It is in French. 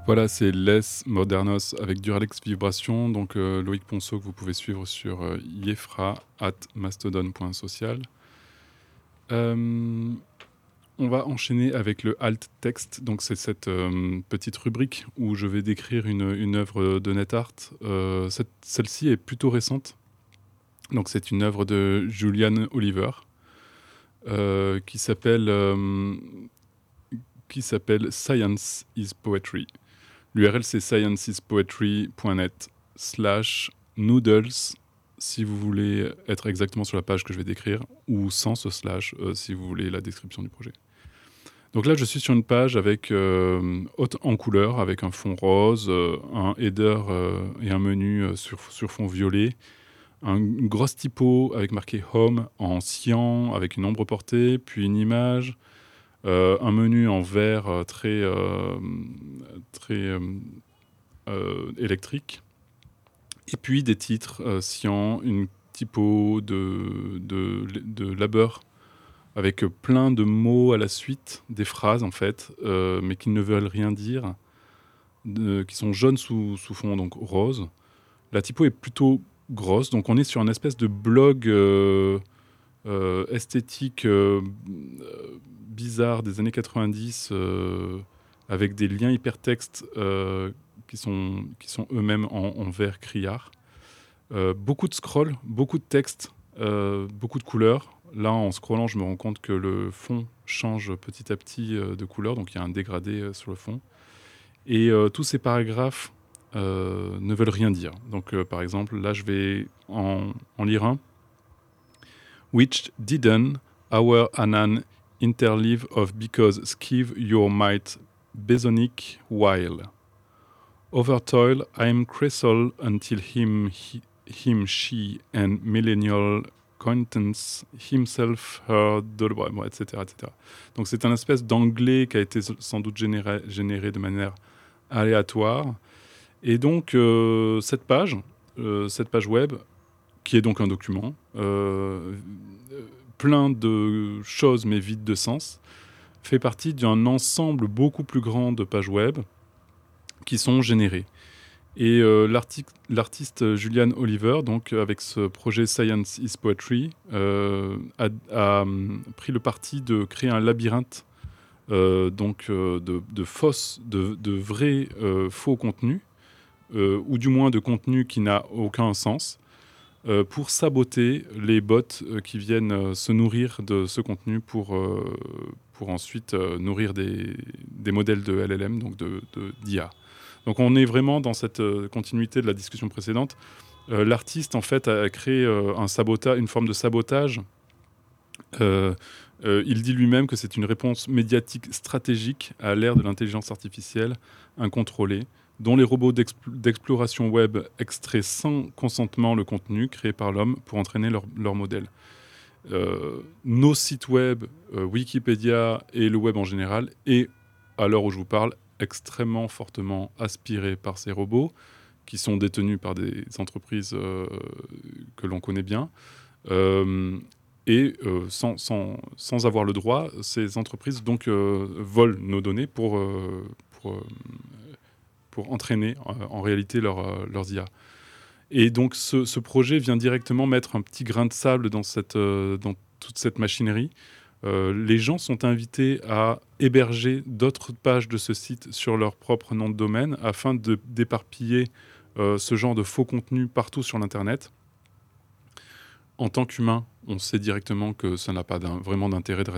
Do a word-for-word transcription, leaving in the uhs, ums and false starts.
Voilà, c'est Les Modernos avec Duralex Vibration. Donc euh, Loïc Ponceau que vous pouvez suivre sur euh, yefra at mastodon point social. Euh, on va enchaîner avec le alt text. Donc c'est cette euh, petite rubrique où je vais décrire une, une œuvre de NetArt. Euh, cette, celle-ci est plutôt récente. Donc c'est une œuvre de Julian Oliver euh, qui s'appelle euh, qui s'appelle Science is Poetry. L'U R L, c'est scienceispoetry.net slash noodles si vous voulez être exactement sur la page que je vais décrire, ou sans ce slash euh, si vous voulez la description du projet. Donc là, je suis sur une page avec euh, haute en couleur, avec un fond rose, euh, un header euh, et un menu euh, sur, sur fond violet, un, une grosse typo avec marqué Home en cyan, avec une ombre portée, puis une image, euh, un menu en vert euh, très... Euh, très euh, Euh, électrique, et puis des titres euh, cyan, une typo de, de, de labeur avec plein de mots à la suite, des phrases en fait, euh, mais qui ne veulent rien dire, de, qui sont jaunes sous, sous fond donc rose. La typo est plutôt grosse, donc on est sur une espèce de blog euh, euh, esthétique euh, bizarre des années quatre-vingt-dix euh, avec des liens hypertextes euh, qui sont, qui sont eux-mêmes en, en vert criard. Euh, beaucoup de scroll, beaucoup de texte, euh, beaucoup de couleurs. Là, en scrollant, je me rends compte que le fond change petit à petit euh, de couleur, donc il y a un dégradé euh, sur le fond. Et euh, tous ces paragraphes euh, ne veulent rien dire. Donc, euh, par exemple, là, je vais en, en lire un. Which didn't our Anan interleave of because skive your might besonic while. Overtoil, I'm cresol until him, he, him, she, and millennial acquaintance himself, her, bon, et cetera, et cetera. Donc c'est un espèce d'anglais qui a été sans doute généré, généré de manière aléatoire. Et donc euh, cette page, euh, cette page web, qui est donc un document, euh, plein de choses mais vide de sens, fait partie d'un ensemble beaucoup plus grand de pages web qui sont générées. Et euh, l'artiste Julian Oliver, donc avec ce projet Science is Poetry, euh, a, a pris le parti de créer un labyrinthe euh, donc euh, de, de fausses, de, de vrais euh, faux contenus, euh, ou du moins de contenu qui n'a aucun sens, euh, pour saboter les bots euh, qui viennent euh, se nourrir de ce contenu pour, euh, pour ensuite euh, nourrir des, des modèles de L L M, donc de, de, d'I A. Donc on est vraiment dans cette euh, continuité de la discussion précédente. Euh, l'artiste, en fait, a créé euh, un sabotage, une forme de sabotage. Euh, euh, il dit lui-même que c'est une réponse médiatique stratégique à l'ère de l'intelligence artificielle incontrôlée, dont les robots d'expl- d'exploration web extraient sans consentement le contenu créé par l'homme pour entraîner leur, leur modèle. Euh, nos sites web, euh, Wikipédia et le web en général, et à l'heure où je vous parle, extrêmement fortement aspirés par ces robots, qui sont détenus par des entreprises euh, que l'on connaît bien. Euh, et euh, sans, sans, sans avoir le droit, ces entreprises donc euh, volent nos données pour, euh, pour, euh, pour entraîner euh, en réalité leur, euh, leurs I A. Et donc ce, ce projet vient directement mettre un petit grain de sable dans, cette, euh, dans toute cette machinerie. Euh, les gens sont invités à héberger d'autres pages de ce site sur leur propre nom de domaine afin de, d'éparpiller euh, ce genre de faux contenu partout sur l'Internet. En tant qu'humain, on sait directement que ça n'a pas d'un, vraiment d'intérêt de